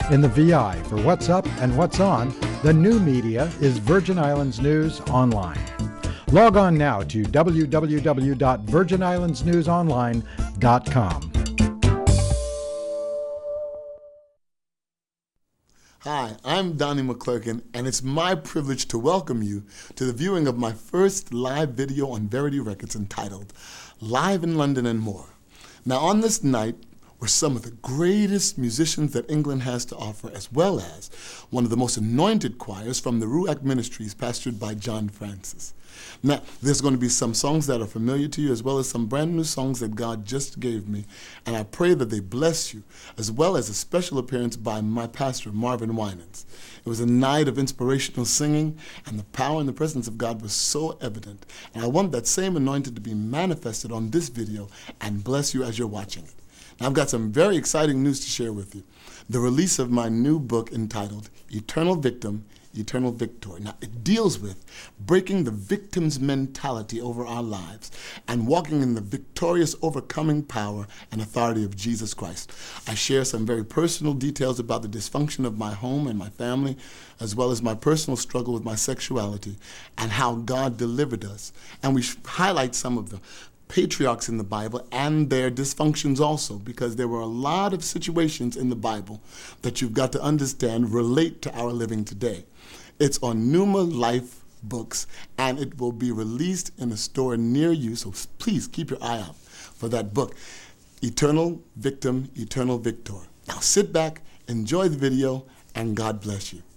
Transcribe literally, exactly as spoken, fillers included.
In the V I for what's up and what's on, the new media is Virgin Islands News Online. Log on now to w w w dot virgin islands news online dot com. Hi, I'm Donnie McClurkin, and it's my privilege to welcome you to the viewing of my first live video on Verity Records entitled Live in London and More. Now, on this night were some of the greatest musicians that England has to offer, as well as one of the most anointed choirs from the Ruach Ministries, pastored by John Francis. Now, there's going to be some songs that are familiar to you, as well as some brand new songs that God just gave me, and I pray that they bless you, as well as a special appearance by my pastor, Marvin Winans. It was a night of inspirational singing, and the power and the presence of God was so evident, and I want that same anointing to be manifested on this video and bless you as you're watching it. Now, I've got some very exciting news to share with you. The release of my new book entitled Eternal Victim, Eternal Victor. Now, it deals with breaking the victim's mentality over our lives and walking in the victorious overcoming power and authority of Jesus Christ. I share some very personal details about the dysfunction of my home and my family, as well as my personal struggle with my sexuality and how God delivered us. And we highlight some of the patriarchs in the Bible and their dysfunctions also, because there were a lot of situations in the Bible that you've got to understand relate to our living today. It's on Pneuma Life Books, and it will be released in a store near you, so please keep your eye out for that book, Eternal Victim, Eternal Victor. Now sit back, enjoy the video, and God bless you.